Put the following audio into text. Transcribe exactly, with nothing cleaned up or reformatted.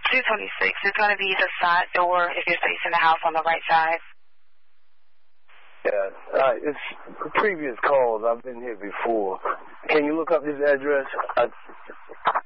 two twenty-six. It's going to be the side door if you're facing the house on the right side. Yeah, uh, it's previous calls. I've been here before. Can you look up this address? I,